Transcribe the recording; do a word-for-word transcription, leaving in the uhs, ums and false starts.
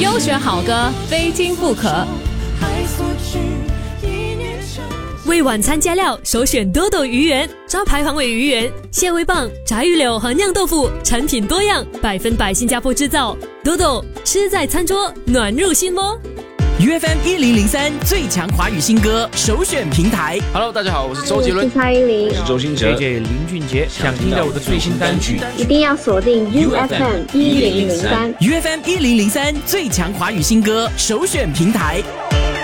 优选好歌，非听不可。 为晚餐加料，首选多多鱼圆，招牌黄尾鱼圆、蟹味棒、炸鱼柳和酿豆腐，产品多样，百分百新加坡制造。多多吃在餐桌，暖入心窝。 U F M 一零零三最强华语新歌首选平台。 Hello， 大家好，我是周杰伦， 我是蔡依林， 我是周兴哲 ，J J 林俊杰。想听到我的最新单曲， 一定要锁定 U F M 一零零三 U F M 一零零三最强华语新歌首选平台。